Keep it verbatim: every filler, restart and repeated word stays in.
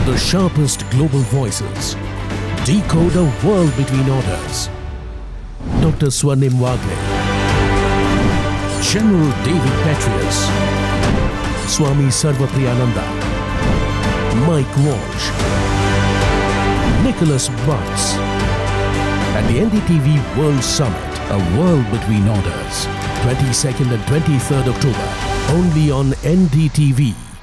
The sharpest global voices decode a world between orders. Doctor Swarnim Wagle, General David Petraeus, Swami Sarvapriyananda, Mike Walsh, Nicholas Butts, at the N D T V World Summit, A World Between Orders, twenty-second and twenty-third October, only on N D T V.